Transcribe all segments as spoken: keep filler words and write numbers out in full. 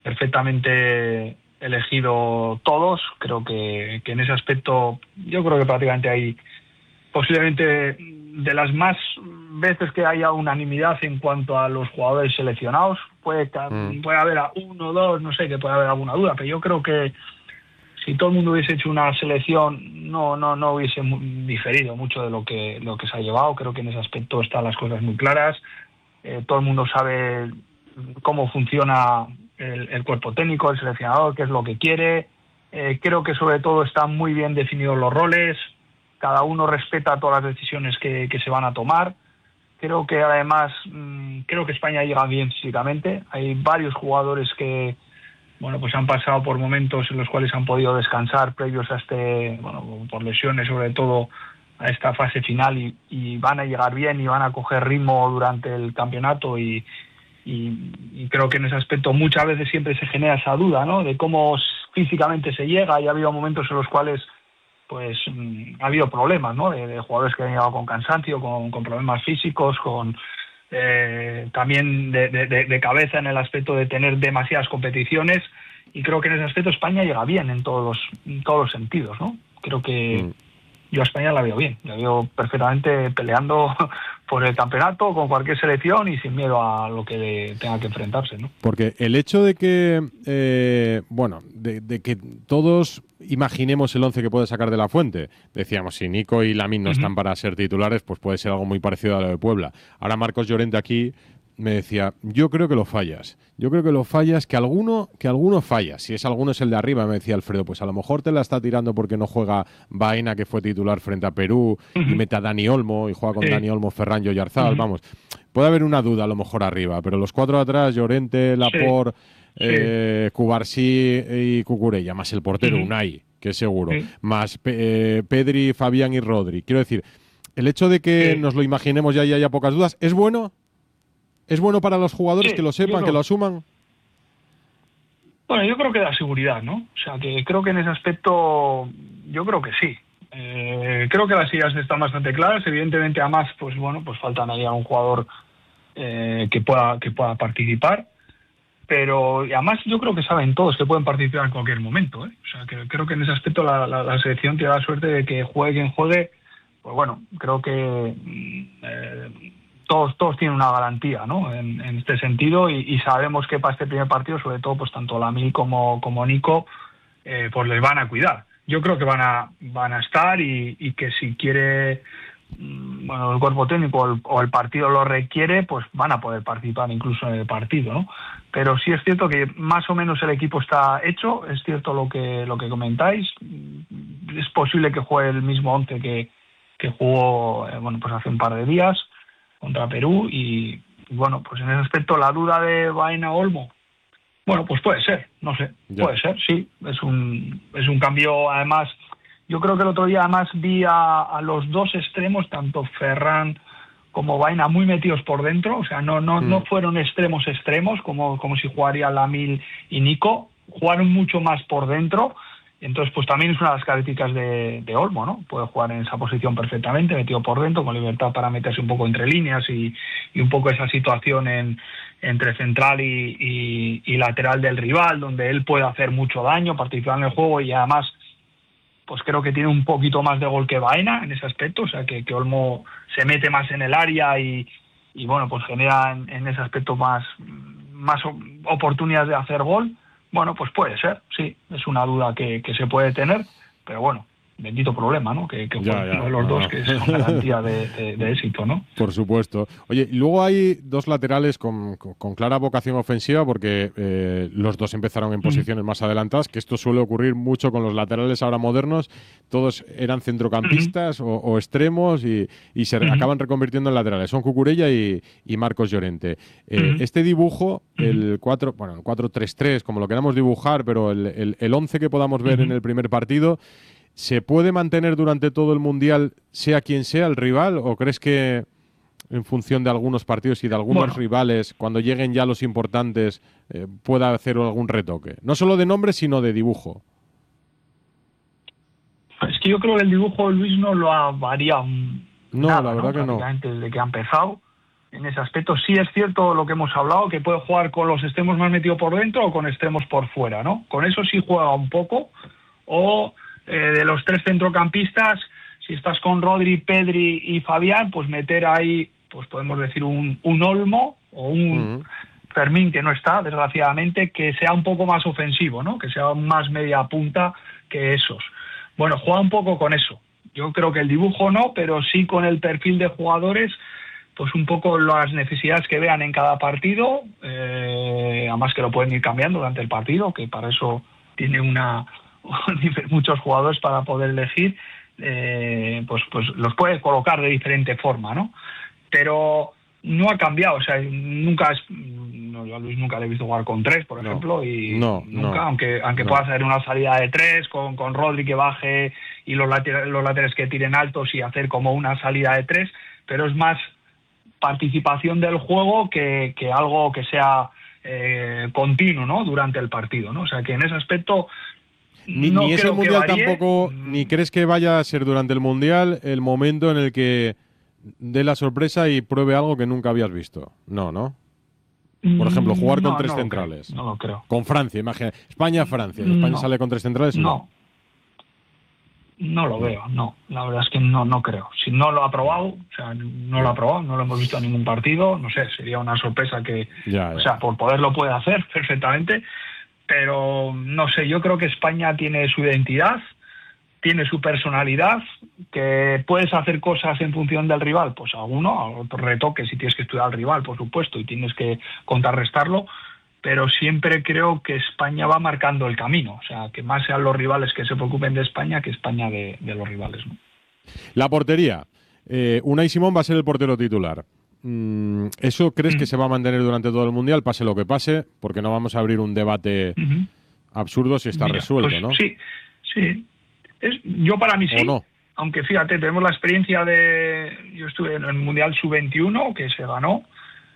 perfectamente elegido todos. Creo que, que en ese aspecto yo creo que prácticamente hay posiblemente de las más veces que haya unanimidad en cuanto a los jugadores seleccionados. Puede, Mm. puede haber a uno o dos, no sé, que puede haber alguna duda, pero yo creo que si todo el mundo hubiese hecho una selección, no no no hubiese diferido mucho de lo que lo que se ha llevado. Creo que en ese aspecto están las cosas muy claras. Eh, todo el mundo sabe cómo funciona el, el cuerpo técnico, el seleccionador, qué es lo que quiere. Eh, creo que sobre todo están muy bien definidos los roles. Cada uno respeta todas las decisiones que, que se van a tomar. Creo que además, mmm, creo que España llega bien físicamente. Hay varios jugadores que bueno, pues han pasado por momentos en los cuales han podido descansar previos a este, bueno, por lesiones sobre todo, a esta fase final y, y van a llegar bien y van a coger ritmo durante el campeonato y, y, y creo que en ese aspecto muchas veces siempre se genera esa duda, ¿no? De cómo físicamente se llega, y ha habido momentos en los cuales pues mmm, ha habido problemas, ¿no? De, de jugadores que han llegado con cansancio, con, con problemas físicos, con eh, también de, de, de cabeza en el aspecto de tener demasiadas competiciones, y creo que en ese aspecto España llega bien en todos los, en todos los sentidos, ¿no? Creo que Mm. yo a España la veo bien, la veo perfectamente peleando por el campeonato con cualquier selección y sin miedo a lo que tenga que enfrentarse, ¿no? Porque el hecho de que, eh, bueno, de, de que todos imaginemos el once que puede sacar de la Fuente, decíamos, si Nico y Lamine no Uh-huh. están para ser titulares, pues puede ser algo muy parecido a lo de Puebla. Ahora Marcos Llorente aquí me decía, yo creo que lo fallas, yo creo que lo fallas, que alguno, que alguno falla, si es alguno es el de arriba, me decía Alfredo, pues a lo mejor te la está tirando porque no juega Baena, que fue titular frente a Perú, y Uh-huh. mete a Dani Olmo, y juega con Sí. Dani Olmo, Ferran y Oyarzabal, Uh-huh. vamos, puede haber una duda a lo mejor arriba, pero los cuatro de atrás, Llorente, Sí, Laporte, sí. eh, Cubarsí y Cucurella, más el portero Uh-huh. Unai, que es seguro, Sí. más Pe eh, Pedri, Fabián y Rodri. Quiero decir, el hecho de que Sí. nos lo imaginemos ya y haya pocas dudas, ¿es bueno? ¿Es bueno para los jugadores que Sí, lo yo sepan, que creo. lo asuman? Bueno, yo creo que da seguridad, ¿no? O sea, que creo que en ese aspecto, yo creo que sí. Eh, creo que las ideas están bastante claras. Evidentemente, además, pues bueno, pues faltan ahí a un jugador eh, que pueda que pueda participar. Pero y además yo creo que saben todos que pueden participar en cualquier momento, ¿eh? O sea, que creo que en ese aspecto la, la, la selección tiene la suerte de que juegue quien juegue. Pues bueno, creo que eh, todos todos tienen una garantía, ¿no? En, en este sentido, y, y sabemos que para este primer partido, sobre todo, pues tanto Lamil como, como Nico, eh, pues les van a cuidar. Yo creo que van a van a estar y, y que si quiere, bueno, el cuerpo técnico o el, o el partido lo requiere, pues van a poder participar incluso en el partido, ¿no? Pero sí es cierto que más o menos el equipo está hecho. Es cierto lo que lo que comentáis. Es posible que juegue el mismo once que que jugó eh, bueno, pues hace un par de días contra Perú, y bueno, pues en ese aspecto la duda de Baena Olmo, bueno, pues puede ser, no sé, Ya. puede ser, sí, es un es un cambio. Además, yo creo que el otro día además vi a, a los dos extremos, tanto Ferran como Baena, muy metidos por dentro. O sea, no no Mm. no fueron extremos extremos como como si jugaría Lamil y Nico, jugaron mucho más por dentro. Entonces, pues también es una de las características de, de Olmo, ¿no? Puede jugar en esa posición perfectamente, metido por dentro, con libertad para meterse un poco entre líneas y, y un poco esa situación en, entre central y, y, y lateral del rival, donde él puede hacer mucho daño, participar en el juego, y además, pues creo que tiene un poquito más de gol que Baena en ese aspecto. O sea, que, que Olmo se mete más en el área y, y bueno, pues genera en, en ese aspecto más, más oportunidades de hacer gol. Bueno, pues puede ser, sí, es una duda que, que se puede tener, pero bueno, bendito problema, ¿no? Que, que Ya, jueguen uno ya. de los No, dos, no. que son garantía de, de, de éxito, ¿no? Por supuesto. Oye, y luego hay dos laterales con, con, con clara vocación ofensiva, porque eh, los dos empezaron en posiciones más adelantadas, que esto suele ocurrir mucho con los laterales ahora modernos. Todos eran centrocampistas o, o extremos y, y se re- acaban reconvirtiendo en laterales. Son Cucurella y, y Marcos Llorente. Eh, este dibujo, el cuatro, bueno, el cuatro tres tres, como lo queramos dibujar, pero el, el, el once que podamos ver en el primer partido, ¿se puede mantener durante todo el Mundial, sea quien sea el rival? ¿O crees que en función de algunos partidos y de algunos Bueno, rivales, cuando lleguen ya los importantes, eh, pueda hacer algún retoque? No solo de nombre, sino de dibujo. es que yo creo que el dibujo, Luis, no lo ha variado No, la nada, ¿no? verdad que no. Prácticamente desde que ha empezado. en ese aspecto. Sí es cierto lo que hemos hablado, que puede jugar con los extremos más metidos por dentro o con extremos por fuera, ¿no? Con eso sí juega un poco. O eh, de los tres centrocampistas, si estás con Rodri, Pedri y Fabián, pues meter ahí, pues podemos decir un, un Olmo o un uh-huh. Fermín, que no está, desgraciadamente, que sea un poco más ofensivo, ¿no? Que sea más media punta que esos. Bueno, juega un poco con eso. Yo creo que el dibujo no, pero sí con el perfil de jugadores, pues un poco las necesidades que vean en cada partido, eh, además que lo pueden ir cambiando durante el partido, que para eso tiene una muchos jugadores para poder elegir, eh, pues pues los puede colocar de diferente forma, ¿no? Pero no ha cambiado, o sea, nunca es, no, yo a Luis nunca le he visto jugar con tres, por no, ejemplo, y no, nunca, no, aunque aunque no. pueda hacer una salida de tres con, con Rodri que baje y los laterales, los laterales que tiren altos y hacer como una salida de tres, pero es más participación del juego que, que algo que sea eh, continuo, ¿no? Durante el partido, ¿no? O sea, que en ese aspecto Ni, no ni ese creo mundial que varíe. tampoco, ni crees que vaya a ser durante el mundial el momento en el que dé la sorpresa y pruebe algo que nunca habías visto. No, ¿no? Por ejemplo, jugar no, con tres no centrales. Lo creo, no lo creo. Con Francia, imagina. España-Francia. España no, sale con tres centrales. No. No lo veo, no. La verdad es que no, no creo. Si no lo ha probado, o sea, no lo ha probado, no lo hemos visto en ningún partido, no sé, sería una sorpresa que, ya, ya. o sea, por poder lo puede hacer perfectamente, pero no sé, yo creo que España tiene su identidad, tiene su personalidad, que puedes hacer cosas en función del rival, pues alguno, a otro retoque si tienes que estudiar al rival, por supuesto, y tienes que contrarrestarlo, pero siempre creo que España va marcando el camino, o sea, que más sean los rivales que se preocupen de España que España de, de los rivales, ¿no? La portería. Eh, Unai Simón va a ser el portero titular. ¿Eso crees uh-huh. que se va a mantener durante todo el Mundial, pase lo que pase? Porque no vamos a abrir un debate uh-huh. absurdo si está Mira, resuelto, pues, ¿no? Sí, sí. Es, yo para mí sí, no? Aunque fíjate, tenemos la experiencia de... Yo estuve en el Mundial sub veintiuno, que se ganó, uh-huh.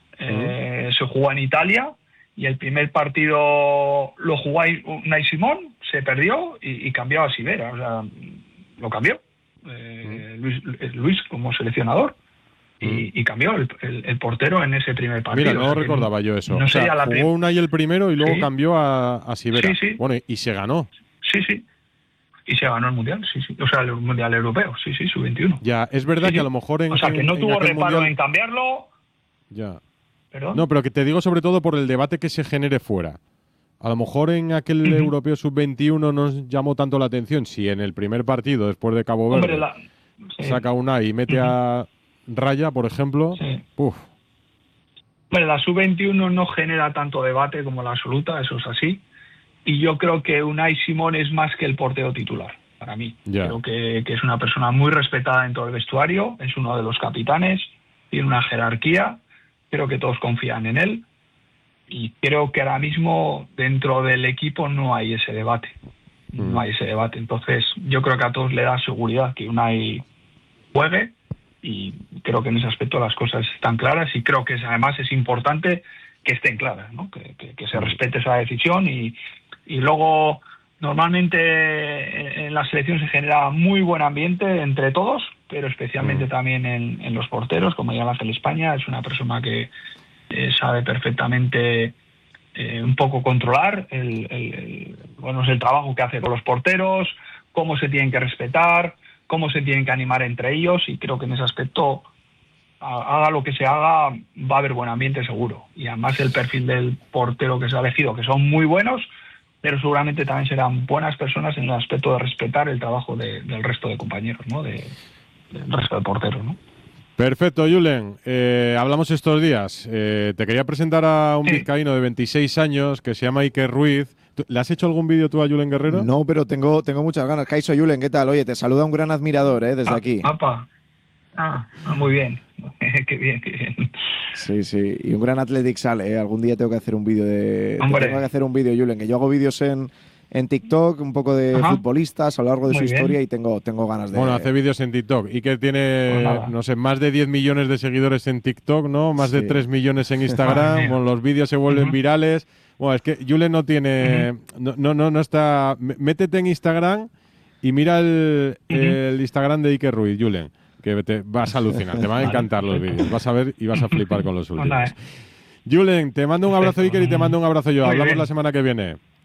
eh, se jugó en Italia, y el primer partido lo jugó Unai Simón, se perdió y, y cambió a Sivera, o sea, lo cambió eh, uh-huh. Luis, Luis como seleccionador. Y, y cambió el, el, el portero en ese primer partido. Mira, no o sea, recordaba yo eso. No o sea, la jugó Unai el primero y luego sí. cambió a, a Sivera. Sí, sí. Bueno, y se ganó. Sí, sí. Y se ganó el Mundial, sí, sí. O sea, el Mundial Europeo, sí, sí, sub veintiuno. Ya, es verdad sí, que sí. a lo mejor en O sea, que no en, tuvo en reparo mundial... en cambiarlo. Ya. ¿Perdón? No, pero que te digo sobre todo por el debate que se genere fuera. A lo mejor en aquel uh-huh. Europeo sub veintiuno no nos llamó tanto la atención. Si en el primer partido, después de Cabo Verde, Hombre, la... sí. saca Unai y mete uh-huh. a Raya, por ejemplo, sí. Uf. Bueno, la sub veintiuno no genera tanto debate como la absoluta, eso es así. Y yo creo que Unai Simón es más que el portero titular, para mí. Yeah. Creo que, que es una persona muy respetada dentro del vestuario, es uno de los capitanes, tiene una jerarquía, creo que todos confían en él. Y creo que ahora mismo dentro del equipo no hay ese debate. Mm. No hay ese debate. Entonces, yo creo que a todos le da seguridad que Unai juegue. Y creo que en ese aspecto las cosas están claras y creo que es, además es importante que estén claras, ¿no? que, que, que se respete esa decisión y, y luego normalmente en la selección se genera muy buen ambiente entre todos, pero especialmente mm. también en, en los porteros, como ya Ángel España, es una persona que eh, sabe perfectamente eh, un poco controlar el, el, el, bueno, es el trabajo que hace con los porteros, cómo se tienen que respetar, cómo se tienen que animar entre ellos, y creo que en ese aspecto, haga lo que se haga, va a haber buen ambiente seguro. Y además el perfil del portero que se ha elegido, que son muy buenos, pero seguramente también serán buenas personas en el aspecto de respetar el trabajo de, del resto de compañeros, ¿no? De, del resto de porteros, ¿no? Perfecto, Julen. Eh, hablamos estos días. Eh, te quería presentar a un sí. vizcaíno de veintiséis años que se llama Iker Ruiz. ¿Le has hecho algún vídeo tú a Julen Guerrero? No, pero tengo, tengo muchas ganas. Kaiso Julen, ¿qué tal? Oye, te saluda un gran admirador, ¿eh? Desde ah, aquí. Apa. Ah, muy bien. Qué bien, qué bien. Sí, sí. Y un gran Athletic sale, ¿eh? Algún día tengo que hacer un vídeo de... Hombre. Tengo que hacer un vídeo, Julen, que yo hago vídeos en, en TikTok, un poco de Ajá. futbolistas a lo largo de muy su bien. historia y tengo, tengo ganas de... Bueno, hace vídeos en TikTok. Iker tiene, pues no sé, más de diez millones de seguidores en TikTok, ¿no? Más sí. de tres millones en Instagram. Bueno, los vídeos se vuelven uh-huh. virales. Bueno, es que Julen no tiene... Uh-huh. No, no, no, no está... Métete en Instagram y mira el, uh-huh. el Instagram de Iker Ruiz, Julen. que te vas a alucinar, te van a encantar los vídeos, vas a ver y vas a flipar con los últimos. Anda, eh. Julen, te mando un abrazo, Iker, y te mando un abrazo yo. Muy Hablamos bien. la semana que viene.